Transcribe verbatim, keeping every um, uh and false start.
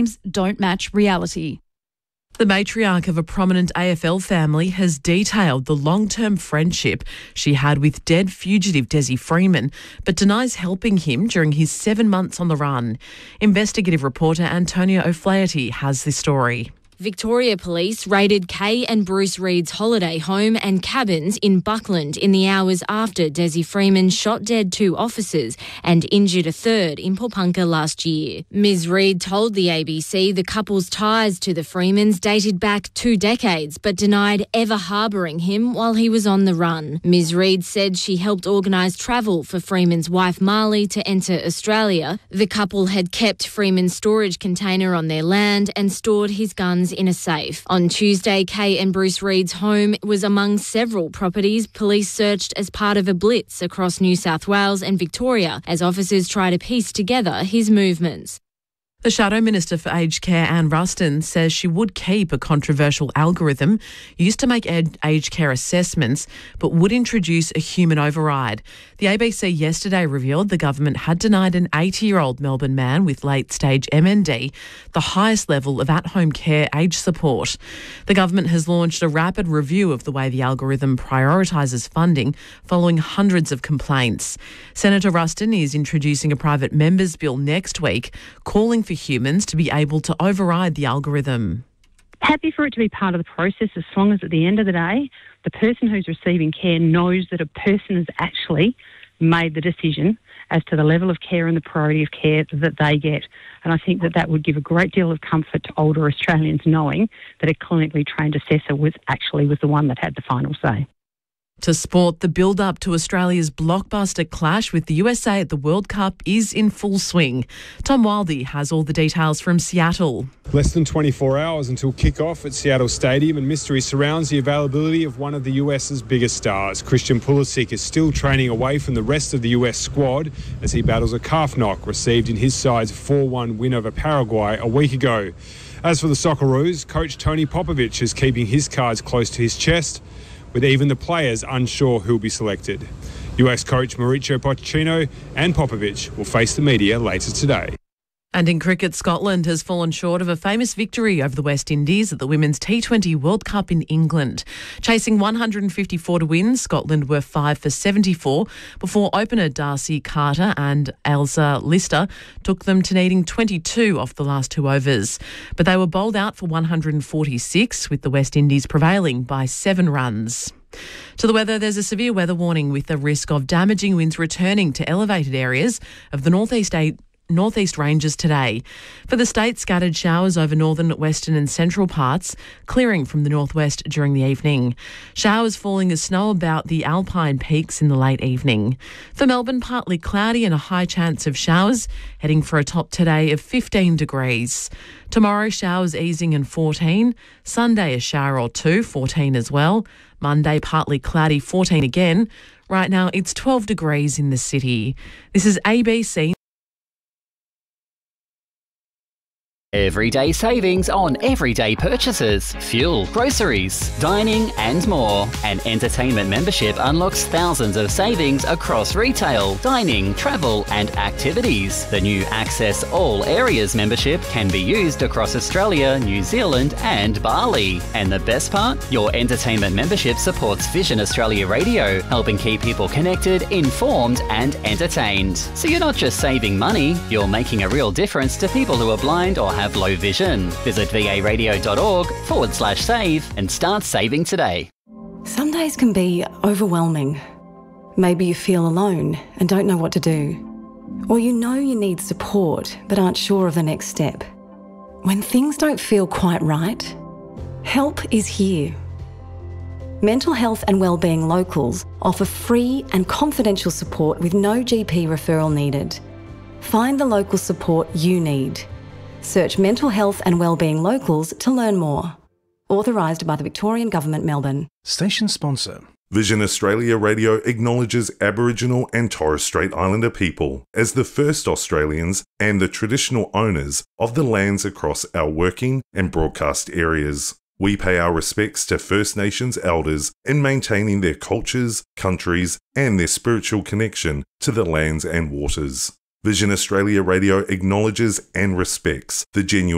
outcomes don't match reality. The matriarch of a prominent A F L family has detailed the long-term friendship she had with dead fugitive Desi Freeman, but denies helping him during his seven months on the run. Investigative reporter Antonia O'Flaherty has this story. Victoria Police raided Kay and Bruce Reid's holiday home and cabins in Buckland in the hours after Desi Freeman shot dead two officers and injured a third in Popunka last year. Miz Reid told the A B C the couple's ties to the Freemans dated back two decades, but denied ever harbouring him while he was on the run. Miz Reid said she helped organise travel for Freeman's wife Marley to enter Australia. The couple had kept Freeman's storage container on their land and stored his guns in a safe. On Tuesday, Kay and Bruce Reid's home was among several properties police searched as part of a blitz across New South Wales and Victoria as officers try to piece together his movements. The Shadow Minister for Aged Care, Anne Ruston, says she would keep a controversial algorithm used to make ed- aged care assessments, but would introduce a human override. The A B C yesterday revealed the government had denied an eighty-year-old Melbourne man with late-stage M N D the highest level of at-home care aged support. The government has launched a rapid review of the way the algorithm prioritises funding following hundreds of complaints. Senator Ruston is introducing a private members' bill next week calling for humans to be able to override the algorithm. Happy for it to be part of the process as long as at the end of the day, the person who's receiving care knows that a person has actually made the decision as to the level of care and the priority of care that they get. And I think that that would give a great deal of comfort to older Australians knowing that a clinically trained assessor was actually was the one that had the final say. To sport, the build-up to Australia's blockbuster clash with the U S A at the World Cup is in full swing. Tom Wildey has all the details from Seattle. Less than twenty-four hours until kick-off at Seattle Stadium, and mystery surrounds the availability of one of the US's biggest stars. Christian Pulisic is still training away from the rest of the U S squad as he battles a calf knock received in his side's four one win over Paraguay a week ago. As for the Socceroos, coach Tony Popovic is keeping his cards close to his chest, with even the players unsure who'll be selected. U S coach Mauricio Pochettino and Popovic will face the media later today. And in cricket, Scotland has fallen short of a famous victory over the West Indies at the Women's T twenty World Cup in England. Chasing one hundred fifty-four to win, Scotland were five for seventy-four before opener Darcy Carter and Elsa Lister took them to needing twenty-two off the last two overs. But they were bowled out for one hundred forty-six, with the West Indies prevailing by seven runs. To the weather, there's a severe weather warning with a risk of damaging winds returning to elevated areas of the northeast eight Northeast Ranges today. For the state, scattered showers over northern, western and central parts, clearing from the northwest during the evening. Showers falling as snow about the alpine peaks in the late evening. For Melbourne, partly cloudy and a high chance of showers, heading for a top today of fifteen degrees. Tomorrow, showers easing and fourteen. Sunday, a shower or two, fourteen as well. Monday, partly cloudy, fourteen again. Right now, it's twelve degrees in the city. This is A B C. Everyday savings on everyday purchases, fuel, groceries, dining and more. An entertainment membership unlocks thousands of savings across retail, dining, travel and activities. The new Access All Areas membership can be used across Australia, New Zealand and Bali. And the best part? Your entertainment membership supports Vision Australia Radio, helping keep people connected, informed and entertained. So you're not just saving money, you're making a real difference to people who are blind or have low vision. Visit varadio.org forward slash save and start saving today. Some days can be overwhelming. Maybe you feel alone and don't know what to do. Or you know you need support but aren't sure of the next step. When things don't feel quite right, help is here. Mental Health and Wellbeing Locals offer free and confidential support with no G P referral needed. Find the local support you need. Search Mental Health and Wellbeing Locals to learn more. Authorised by the Victorian Government, Melbourne. Station sponsor. Vision Australia Radio acknowledges Aboriginal and Torres Strait Islander people as the first Australians and the traditional owners of the lands across our working and broadcast areas. We pay our respects to First Nations elders in maintaining their cultures, countries, and their spiritual connection to the lands and waters. Vision Australia Radio acknowledges and respects the genuine